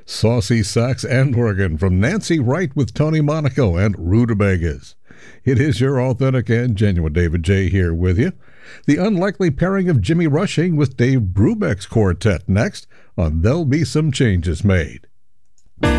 Saucy Sax and Organ from Nancy Wright with Tony Monaco and Rutabagas. It is your authentic and genuine David J. here with you. The unlikely pairing of Jimmy Rushing with Dave Brubeck's quartet next on There'll Be Some Changes Made.